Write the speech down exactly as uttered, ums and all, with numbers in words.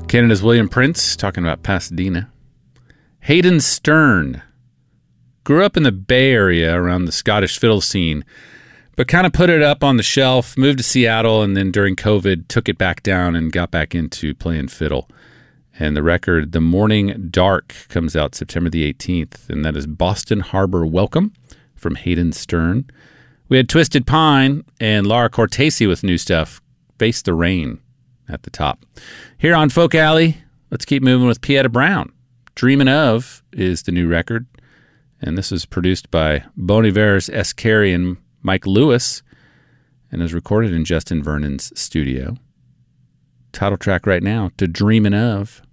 Canada's William Prince, talking about Pasadena. Hayden Stern grew up in the Bay Area around the Scottish fiddle scene, but kind of put it up on the shelf, moved to Seattle, and then during COVID took it back down and got back into playing fiddle. And the record, The Morning Dark, comes out September the eighteenth, and that is Boston Harbor Welcome from Hayden Stern. We had Twisted Pine and Laura Cortese with new stuff, Face the Rain at the top. Here on Folk Alley, let's keep moving with Pieta Brown. Dreamin' Of is the new record, and this is produced by Bon Iver's S. Carey and Mike Lewis, and is recorded in Justin Vernon's studio. Title track right now, To Dreamin' Of.